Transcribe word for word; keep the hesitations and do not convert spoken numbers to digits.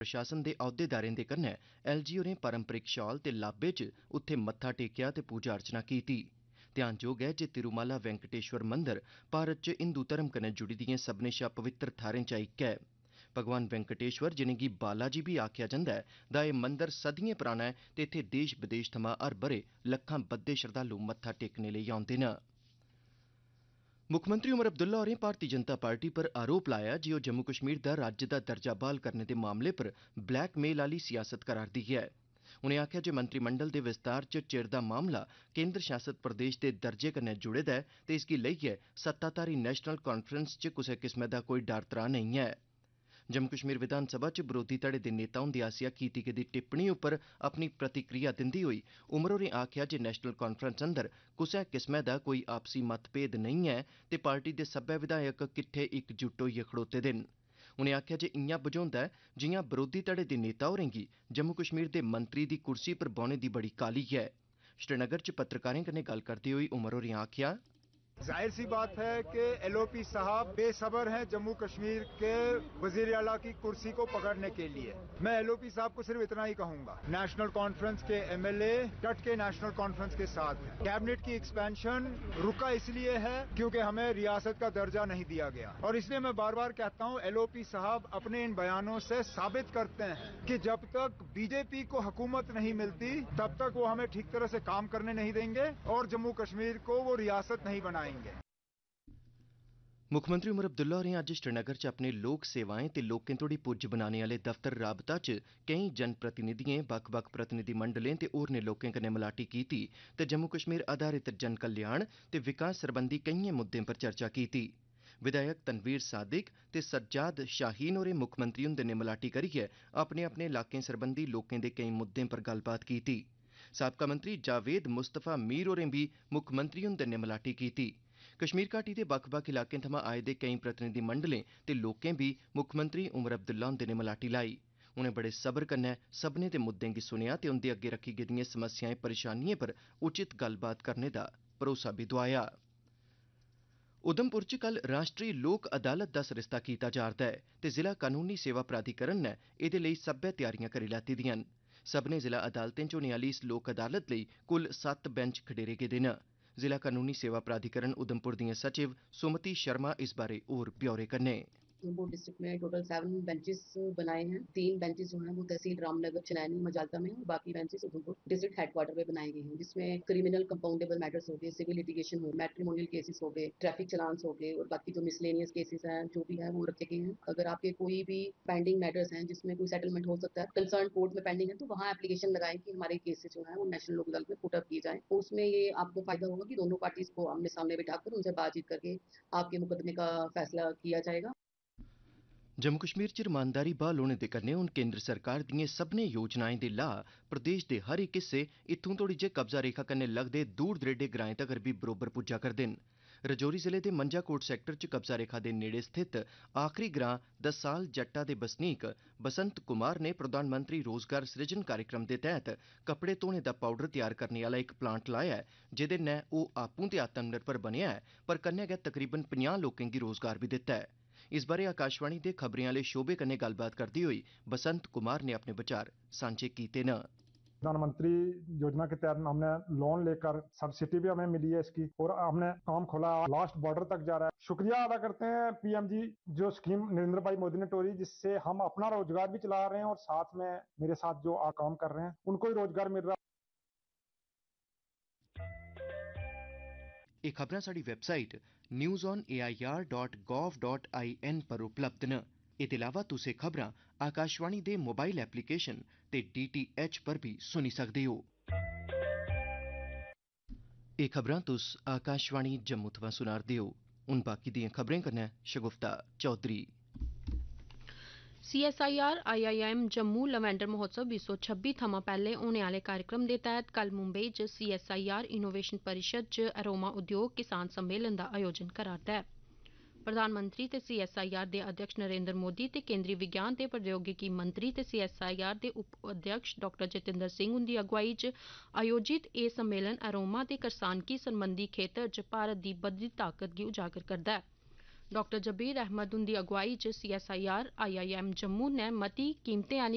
प्रशासन दे अहुदेदारें दे कन्नै एलजी होरें पारंपरिक शॉल ते लाब्बे च उत्थे मत्था टेकेआ ते पूजा अर्चना कीती। ध्यानजोग है जे तिरुमाला वेंकटेश्वर मंदर भारत च हिंदू धर्म कन्नै जुड़ी दिएं सभनें शा पवित्र थाह्रें चा इक ऐ। भगवान वेंकटेश्वर जिनेंगी बालाजी बी आखेआ जंदा ऐ दा एह् मंदर सदियें पराना ऐ ते इत्थें देश विदेश थमां हर ब'रे लक्खां बद्दे श्रद्धालु मत्था टेकने लेई औंदे न। मुक्खमंत्री उमर अब्दुल्ला होरें भारती जनता पार्टी पर आरोप लाया जे ओह् जम्मू कश्मीर दा राज्य दा दर्जा ब्हाल करने दे मामले पर ब्लैकमेल आह्ली सियासत करा'रदी ऐ। उनें आखेआ जे मंत्रिमंडल दे विस्तार च चिर दा मामला केन्द्र शासित प्रदेश दे दर्जे कन्नै जुड़े दा ऐ ते इसगी लेइयै सत्ताधारी नेशनल कांफ्रेंस च कुसै किस्मै दा कोई डर त्राह् नेईं ऐ। जम्मू कश्मीर विधानसभा च बरोधी धड़े दे नेता हुंदे आसेआ कीती गेदी टिप्पणी उप्पर अपनी प्रतिक्रिया दिंदे होई उमर होरें आखेआ जे नेशनल कांफ्रेंस अंदर कुसै किस्मै दा कोई आपसी मतभेद नेईं ऐ ते पार्टी दे सब्बै विधायक किट्ठे इकजुट होइयै खड़ोते दे न। उनें आखेआ जे इआं बझोंदा ऐ जिआं बरोधी धड़े दे नेता होरें गी जम्मू कश्मीर दे मंत्री दी कुर्सी पर बौह्ने दी बड़ी काह्ली ऐ। श्रीनगर च पत्रकारें कन्नै गल्ल करदे होई उमर होरें आखेआ, जाहिर सी बात है कि एलओपी साहब बेसब्र हैं जम्मू कश्मीर के वजीर आला की कुर्सी को पकड़ने के लिए। मैं एलओपी साहब को सिर्फ इतना ही कहूंगा, नेशनल कॉन्फ्रेंस के एमएलए डट के नेशनल कॉन्फ्रेंस के साथ हैं। कैबिनेट की एक्सपेंशन रुका इसलिए है क्योंकि हमें रियासत का दर्जा नहीं दिया गया और इसलिए मैं बार बार कहता हूं एलओपी साहब अपने इन बयानों से साबित करते हैं कि जब तक बीजेपी को हुकूमत नहीं मिलती तब तक वो हमें ठीक तरह से काम करने नहीं देंगे और जम्मू कश्मीर को वो रियासत नहीं बनाएंगे। मुक्खमंत्री उमर अब्दुल्ला होरें अज्ज श्रीनगर च अपने लोक सेवाएं ते लोकें तोड़ी पुज्ज बनाने आह्ले दफ्तर राबता च केईं जनप्रतिनिधिएं बक्ख बक्ख प्रतिनिधिमंडलें ते होरनें लोकें कन्नै मलाटी कीती ते जम्मू कश्मीर आधारित जन कल्याण ते विकास सरबंधी केइएं मुद्दें पर चर्चा कीती। विधायक तनवीर सादिक ते सज्जाद शाहीन होरें मुक्खमंत्री हुंदे नै मलाटी करियै अपने अपने इलाकें सरबंधी लोकें दे केईं मुद्दें पर गल्लबात कीती। साबका मंत्री जावेद मुस्तफा मीर होरें बी मुक्खमंत्री हुंदे नै मलाटी कीती। कश्मीर घाटी दे बक्ख बक्ख इलाकें थमां आए दे केईं प्रतिनिधिमंडलें ते लोकें बी मुक्खमंत्री उमर अब्दुल्ला हुंदे नै मलाटी लाई। उनें बड़े सब्र कन्नै सभनें दे मुद्दें गी सुनेआ ते उंदे अग्गे रक्खी गेदिएं समस्याएं परेशानिएं पर उचित गल्लबात करने दा भरोसा बी दोआया। उधमपुर च कल राष्ट्री लोक अदालत दा सरिस्ता कीता जा'रदा ऐ ते जिला कानूनी सेवा प्राधिकरण नै एह्दे लेई सब्बै त्यारियां करी लैती दिआं न। सभनें जिला अदालतें च होने आह्ली इस लोक अदालत लेई कुल सत्त बैंच खडेरे गेदे न। जिला कानूनी सेवा प्राधिकरण उधमपुर दियां सचिव सुमति शर्मा इस बारे होर ब्यौरे कन्नै। उधमपुर डिस्ट्रिक्ट में टोटल सेवन बेंचेस बनाए हैं। तीन बेंचेस जो हैं वो तहसील रामनगर चनैनी मजालता में और बाकी बेंचेस उधमपुर डिस्ट्रिक्ट हेडक्वार्टर में बनाए गए हैं, जिसमें क्रिमिनल कंपाउंडेबल मैटर्स हो गए, सिविल लिटिगेशन हो, मैट्रिमोनियल केसेस हो गए, ट्रैफिक चलान्स हो गए और बाकी जो मिसलेनियस केसेस हैं जो भी है वो रखे गए हैं। अगर आपके कोई भी पेंडिंग मैटर्स हैं जिसमें कोई सेटलमेंट हो सकता है, कंसर्न कोर्ट में पेंडिंग है, तो वहाँ एप्लीकेशन लगाएं कि हमारे केसेस जो है वो नेशनल लोक अदालत में पुट अप किए जाए। उसमें ये आपको फायदा होगा कि दोनों पार्टीज को आमने सामने बिठाकर उनसे बातचीत करके आपके मुकदमे का फैसला किया जाएगा। जम्मू कश्मीर च रमानदारी बहाल होने दे कन्नै हून केंद्र सरकार दिएं सभनें योजनाएं दे लाह् प्रदेश दे हर इक हिस्से इत्थूं तोड़ी जे कब्जा रेखा कन्नै लगदे दूर दरेडे ग्राएं तगर बी बरोबर पुज्जा करदे न। रजौरी जिले दे मंजाकोट सैक्टर च कब्जा रेखा दे नेड़े स्थित आखरी ग्रां दसाल जट्टा दे बसनीक बसंत कुमार ने प्रधानमंत्री रोजगार सृजन कार्यक्रम दे तैह्त कपड़े धोने दा पाउडर तैयार करने आह्ला इक प्लांट लाया ऐ, जेह्दे नै ओह् आपूं ते आत्मनिर्भर बनेआ ऐ, पर कन्नै गै तकरीबन पंजाह् लोकें गी रोजगार बी दित्ता है। इस बारे आकाशवाणी दे खबरें आह्ले शोबे कन्नै गल्लबात करदे होई बसंत कुमार ने अपने विचार सांझे कीते न। प्रधानमंत्री योजना के तहत हमने लोन लेकर सब्सिडी भी हमें मिली है इसकी और हमने काम खोला, लास्ट बॉर्डर तक जा रहा है। शुक्रिया अदा करते हैं पीएम जी जो स्कीम नरेंद्र भाई मोदी ने तोड़ी, जिससे हम अपना रोजगार भी चला रहे हैं और साथ में मेरे साथ जो काम कर रहे हैं उनको ही रोजगार मिल रहा है। एह् खबरां साढ़ी website news on A I R dot gov dot I N पर उपलब्ध न। एह्दे अलावा तुस एह् खबरां आकाशवाणी दे मोबाइल एप्लीकेशन ते डी टी एच पर भी सुनी सकदे हो। एह् खबरां तुस आकाशवाणी जम्मू थमां सुना'रदे हो। हून बाकी दियें खबरें कन्नै शगुफ्ता Chaudhary. C S I R I I am Jammu lavender महोत्सव बीस सौ छब्बी थमां पैह्ले होने आह्ले कार्यक्रम दे तैह्त कल मुंबई च C S I R innovation परिषद च अरोमा उद्योग किसान सम्मेलन दा आयोजन करा'रदा ऐ। प्रधानमंत्री ते C S I are they अध्यक्ष नरेंद्र मोदी ते केंद्री विज्ञान ते प्रौद्योगिकी मंत्री ते C S I are they उप अध्यक्ष डाक्टर जितेंद्र सिंह हुंदी अगुवाई च आयोजित एह् सम्मेलन अरोमा ते करसानकी सरबंधी खेतर च भारत दी बधदी ताकत गी उजागर करदा ऐ। डाक्टर जबीर अहमद हुंदी अगुवाई च C S I R I I am Jammu नै मती कीमतें आह्ली